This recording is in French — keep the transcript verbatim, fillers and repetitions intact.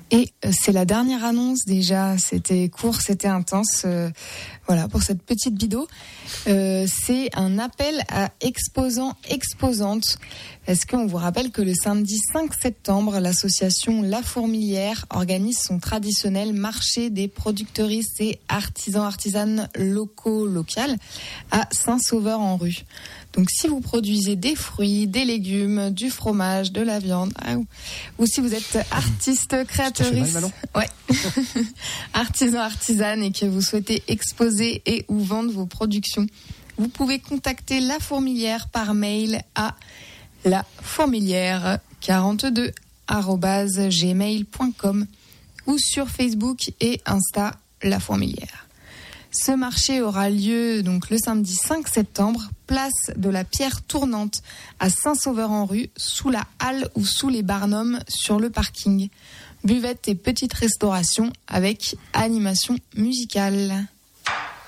Et c'est la dernière annonce déjà, c'était court, c'était intense. Euh, voilà, pour cette petite bidot. Euh, c'est un appel à exposants, exposantes. Parce qu'on vous rappelle que le samedi cinq septembre, l'association La Fourmilière organise son traditionnel marché des productrices et artisans, artisanes locaux, locales à Saint-Sauveur-en-Rue. Donc si vous produisez des fruits, des légumes, du fromage, de la viande, ou si vous êtes artiste, créatrice, ouais, artisan, artisane et que vous souhaitez exposer et ou vendre vos productions, vous pouvez contacter La Fourmilière par mail à lafourmilière quarante-deux arobase gmail point com ou sur Facebook et Insta La Fourmilière. Ce marché aura lieu donc le samedi cinq septembre, place de la Pierre Tournante à Saint-Sauveur-en-Rue, sous la halle ou sous les barnums sur le parking. Buvette et petite restauration avec animation musicale.